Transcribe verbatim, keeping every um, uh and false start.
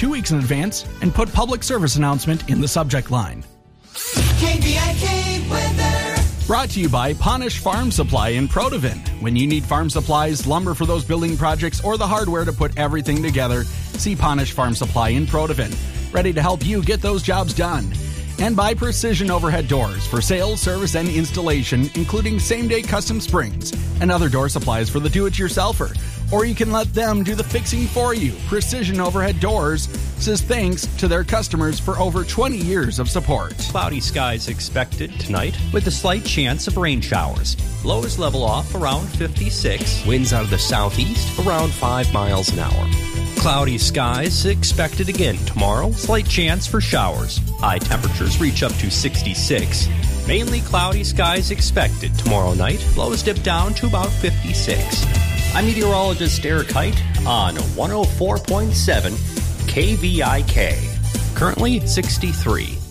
two weeks in advance and put public service announcement in the subject line. K V I K weather. Brought to you by Ponish Farm Supply in Protivin. When you need farm supplies, lumber for those building projects, or the hardware to put everything together, see Ponish Farm Supply in Protivin. Ready to help you get those jobs done. And by Precision Overhead Doors for sales, service, and installation, including same-day custom springs and other door supplies for the do-it-yourselfer. Or you can let them do the fixing for you. Precision Overhead Doors says thanks to their customers for over twenty years of support. Cloudy skies expected tonight with a slight chance of rain showers. Lows level off around fifty-six. Winds out of the southeast around five miles an hour. Cloudy skies expected again tomorrow. Slight chance for showers. High temperatures reach up to sixty-six. Mainly cloudy skies expected tomorrow night. Lows dip down to about fifty-six. I'm meteorologist Eric Height on one oh four point seven K V I K. Currently sixty-three.